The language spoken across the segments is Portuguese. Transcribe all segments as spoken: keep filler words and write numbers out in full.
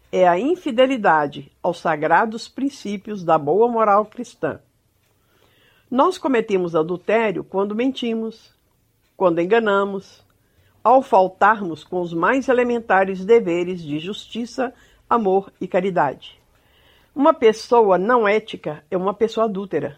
é a infidelidade aos sagrados princípios da boa moral cristã. Nós cometemos adultério quando mentimos, quando enganamos, ao faltarmos com os mais elementares deveres de justiça, amor e caridade. Uma pessoa não ética é uma pessoa adúltera.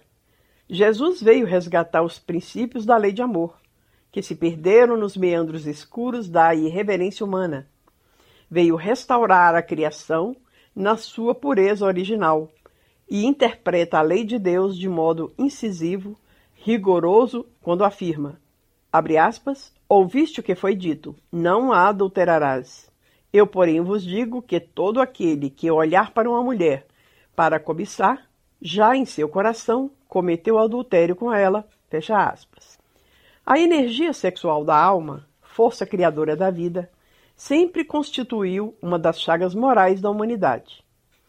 Jesus veio resgatar os princípios da lei de amor, que se perderam nos meandros escuros da irreverência humana. Veio restaurar a criação na sua pureza original e interpreta a lei de Deus de modo incisivo, rigoroso, quando afirma, abre aspas, ouviste o que foi dito, não a adulterarás. Eu, porém, vos digo que todo aquele que olhar para uma mulher para cobiçar, já em seu coração cometeu adultério com ela, fecha aspas. A energia sexual da alma, força criadora da vida, sempre constituiu uma das chagas morais da humanidade.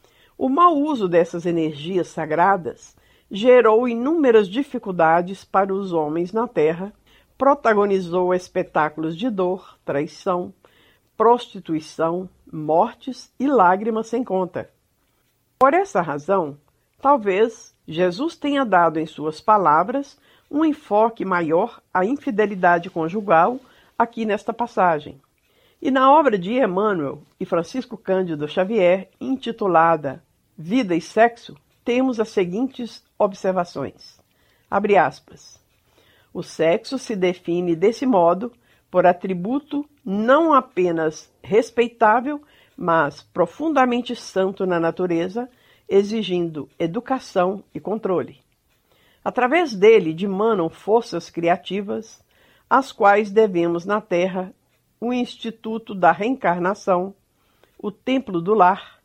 O mau uso dessas energias sagradas gerou inúmeras dificuldades para os homens na Terra, protagonizou espetáculos de dor, traição, prostituição, mortes e lágrimas sem conta. Por essa razão, talvez Jesus tenha dado em suas palavras um enfoque maior à infidelidade conjugal aqui nesta passagem. E na obra de Emmanuel e Francisco Cândido Xavier, intitulada Vida e Sexo, temos as seguintes observações. Abre aspas. O sexo se define desse modo por atributo não apenas respeitável, mas profundamente santo na natureza, exigindo educação e controle. Através dele dimanam forças criativas, as quais devemos na Terra o Instituto da Reencarnação, o Templo do Lar,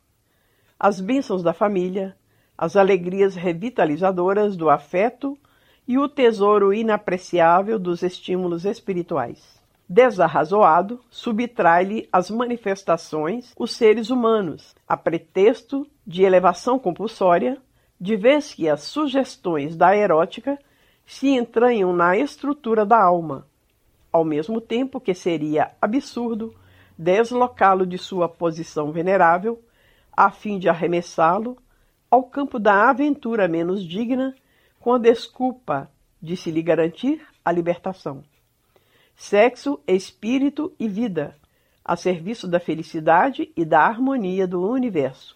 as bênçãos da família, as alegrias revitalizadoras do afeto e o tesouro inapreciável dos estímulos espirituais. Desarrazoado, subtrai-lhe as manifestações os seres humanos, a pretexto de elevação compulsória, de vez que as sugestões da erótica se entranham na estrutura da alma, ao mesmo tempo que seria absurdo deslocá-lo de sua posição venerável, a fim de arremessá-lo ao campo da aventura menos digna, com a desculpa de se lhe garantir a libertação. Sexo, espírito e vida, a serviço da felicidade e da harmonia do universo.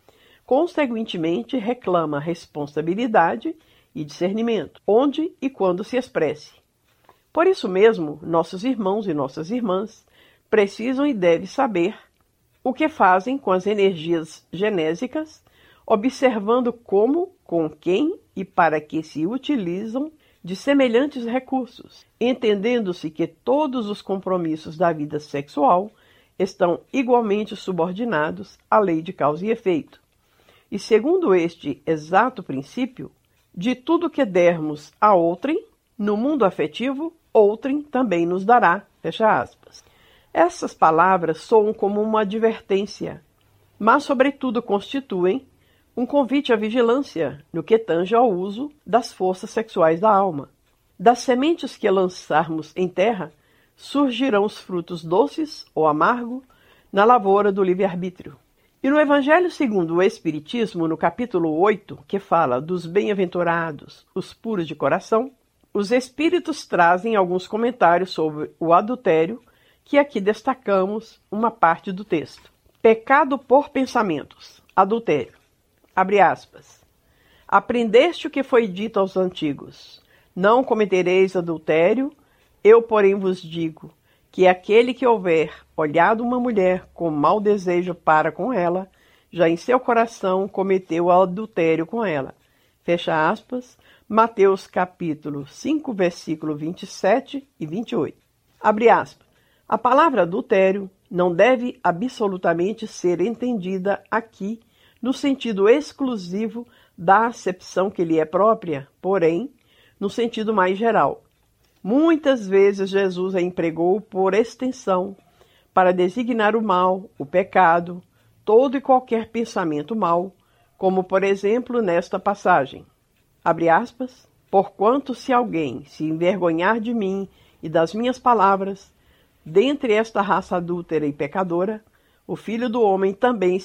Consequentemente, reclama responsabilidade e discernimento, onde e quando se expresse. Por isso mesmo, nossos irmãos e nossas irmãs precisam e devem saber o que fazem com as energias genésicas, observando como, com quem e para que se utilizam de semelhantes recursos, entendendo-se que todos os compromissos da vida sexual estão igualmente subordinados à lei de causa e efeito. E segundo este exato princípio, de tudo que dermos a outrem, no mundo afetivo, outrem também nos dará, fecha aspas. Essas palavras soam como uma advertência, mas sobretudo constituem um convite à vigilância no que tange ao uso das forças sexuais da alma. Das sementes que lançarmos em terra, surgirão os frutos doces ou amargos na lavoura do livre-arbítrio. E no Evangelho segundo o Espiritismo, no capítulo oito, que fala dos bem-aventurados, os puros de coração, os Espíritos trazem alguns comentários sobre o adultério, que aqui destacamos uma parte do texto. Pecado por pensamentos, adultério. Abre aspas. Aprendeste o que foi dito aos antigos. Não cometereis adultério. Eu, porém, vos digo que aquele que houver olhado uma mulher com mau desejo para com ela, já em seu coração cometeu adultério com ela. Fecha aspas. Mateus capítulo cinco, versículo vinte e sete e vinte e oito. Abre aspas. A palavra adultério não deve absolutamente ser entendida aqui no sentido exclusivo da acepção que lhe é própria, porém, no sentido mais geral. Muitas vezes Jesus a empregou por extensão para designar o mal, o pecado, todo e qualquer pensamento mau, como por exemplo nesta passagem. Abre aspas, porquanto se alguém se envergonhar de mim e das minhas palavras, dentre esta raça adúltera e pecadora, o Filho do Homem também